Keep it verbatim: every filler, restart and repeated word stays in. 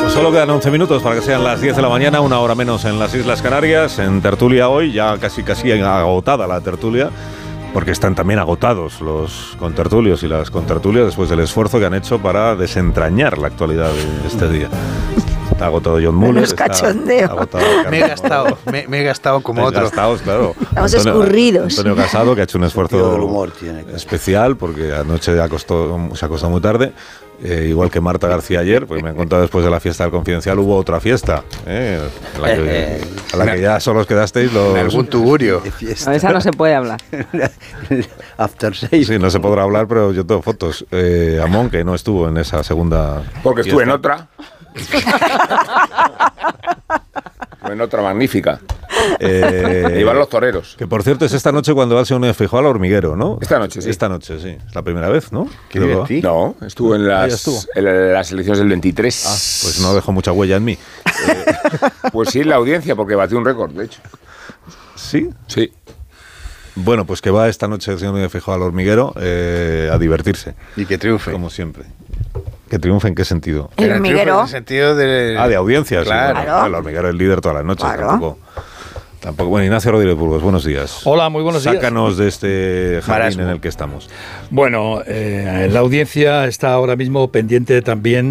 Solo quedan once minutos para que sean las diez de la mañana, una hora menos en las Islas Canarias. En tertulia hoy, ya casi casi agotada la tertulia, porque están también agotados los contertulios y las contertulias después del esfuerzo que han hecho para desentrañar la actualidad de este día. Está agotado John Muller. Menos cachondeo. Agotado me he gastado, me, me he gastado como otro. Gastados, claro. Estamos Antonio, escurridos. Antonio Casado, que ha hecho un esfuerzo del humor tiene, claro. especial, porque anoche acostó, se acostó muy tarde. Eh, igual que Marta García ayer, pues me han contado después de la fiesta del Confidencial hubo otra fiesta, eh, a, la que, a la que ya solo os quedasteis los... En algún tugurio. A esa no se puede hablar. After seis. Sí, no se podrá hablar, pero yo tengo fotos. Eh, Amón, que no estuvo en esa segunda... Porque fiesta. estuve en otra. Estuve en otra magnífica. Eh, Iban los toreros. Que por cierto es esta noche cuando va el señor Feijóo al Hormiguero, ¿no? Esta noche, sí. Esta noche, sí. Es la primera vez, ¿no? Qué Creo que va. divertido. No, estuvo en Ah, ya las, estuvo. en las elecciones del veintitrés. Ah, pues no dejó mucha huella en mí. Eh, pues sí, en la audiencia, porque batió un récord, de hecho. ¿Sí? Sí. Bueno, pues que va esta noche el señor Feijóo al Hormiguero eh, a divertirse, Y que triunfe. como siempre. ¿Que triunfe en qué sentido? El Pero triunfe hormiguero. En el sentido de... Ah, de audiencias. Claro. Sí, bueno, el Hormiguero es el líder todas las noches. Claro. Tampoco, tampoco. Bueno, Ignacio Rodríguez Burgos, buenos días. Hola, muy buenos días. Sácanos de este jardín Marasmo. en el que estamos. Bueno, eh, la audiencia está ahora mismo pendiente también